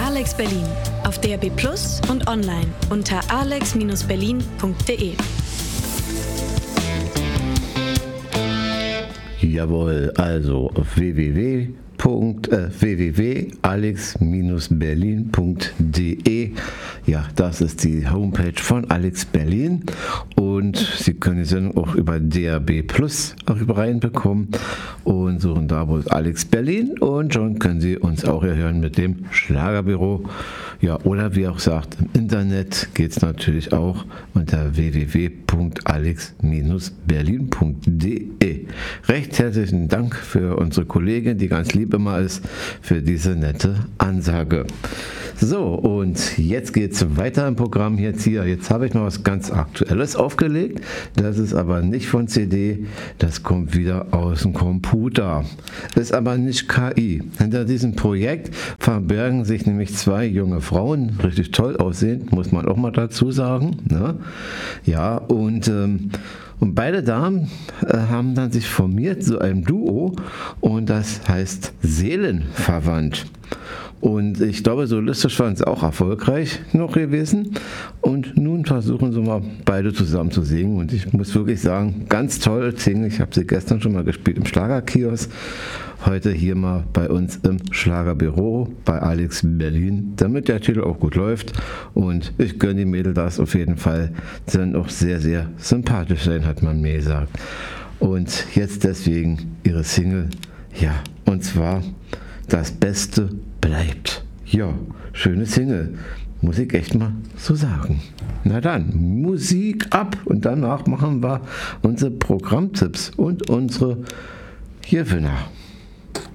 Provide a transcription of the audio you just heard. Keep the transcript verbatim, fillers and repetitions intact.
Alex Berlin auf D A B Plus und online unter alex berlin punkt de. Jawohl, also w w w w w w punkt alex berlin punkt de. Ja, das ist die Homepage von Alex Berlin und Sie können die Sendung auch über D A B Plus reinbekommen und suchen da wohl Alex Berlin und schon können Sie uns auch hören mit dem Schlagerbüro. Ja, oder wie auch sagt, im Internet geht es natürlich auch unter w w w punkt alex berlin punkt de. Recht herzlichen Dank für unsere Kollegin, die ganz lieb immer ist, für diese nette Ansage. So, und jetzt geht es weiter im Programm. Jetzt hier, jetzt habe ich noch was ganz Aktuelles aufgelegt. Das ist aber nicht von C D, das kommt wieder aus dem Computer. Das ist aber nicht K I. Hinter diesem Projekt verbergen sich nämlich zwei junge Frauen, richtig toll aussehend, muss man auch mal dazu sagen. Ne? Ja, und, ähm, und beide Damen äh, haben dann sich formiert, so ein Duo, und das heißt Seelenverwandt. Und ich glaube, solistisch waren sie auch erfolgreich noch gewesen. Und nun versuchen sie mal beide zusammen zu singen. Und ich muss wirklich sagen, ganz toll singen. Ich habe sie gestern schon mal gespielt im Schlagerkiosk. Heute hier mal bei uns im Schlagerbüro bei Alex Berlin, damit der Titel auch gut läuft. Und ich gönne die Mädel das auf jeden Fall. Sie sollen auch sehr, sehr sympathisch sein, hat man mir gesagt. Und jetzt deswegen ihre Single. Ja, und zwar Das Beste bleibt. Ja, schöne Single. Muss ich echt mal so sagen. Na dann, Musik ab und danach machen wir unsere Programmtipps und unsere Gewinner.